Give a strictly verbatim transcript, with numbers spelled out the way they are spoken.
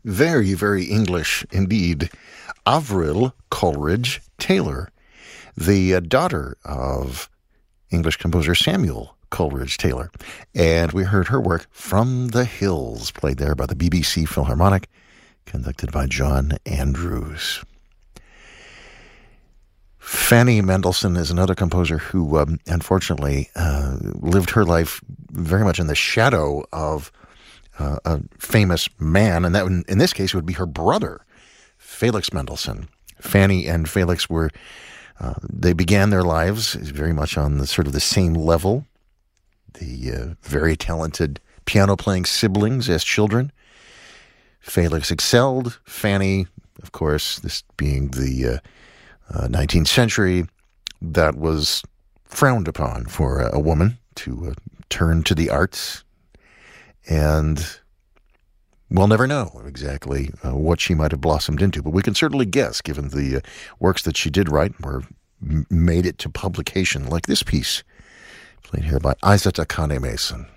Very, very English indeed. Avril Coleridge Taylor, the uh, daughter of English composer Samuel Coleridge Taylor. And we heard her work, From the Hills, played there by the B B C Philharmonic, conducted by John Andrews. Fanny Mendelssohn is another composer who, um, unfortunately, uh, lived her life very much in the shadow of uh, a famous man, and that, in this case, would be her brother, Felix Mendelssohn. Fanny and Felix were, uh, they began their lives very much on the sort of the same level. The uh, very talented piano-playing siblings as children. Felix excelled. Fanny, of course, this being the uh, uh, nineteenth century, that was frowned upon for a, a woman to uh, turn to the arts. And we'll never know exactly uh, what she might have blossomed into, but we can certainly guess, given the uh, works that she did write or m- made it to publication, like this piece, played here by Isata Kane Mason.